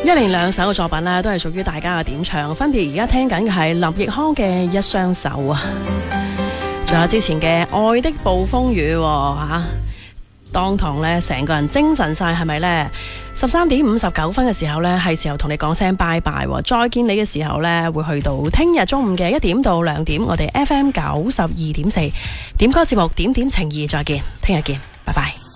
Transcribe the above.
一連兩首嘅作品呢，都係屬於大家嘅點唱，分別而家聽緊嘅係林奕匡嘅《一雙手》啊，仲有之前嘅《愛的暴風雨》吓，當堂呢，成個人精神晒，係咪呢？13:59嘅時候呢，係時候同你講聲拜拜，再見你嘅時候呢，會去到聽日中午嘅1點到2點，我哋 FM92.4點歌節目點點情誼，再見，聽日見，拜拜。